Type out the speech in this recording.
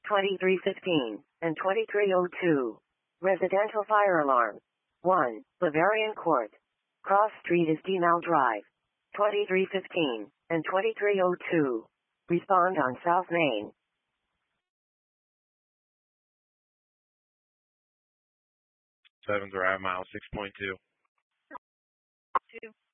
2315 and 2302. Residential fire alarm. 1. Bavarian Court. Cross Street is Denal Drive. 2315 and 2302. Respond on South Main. 7 Drive, mile 6.2. 2.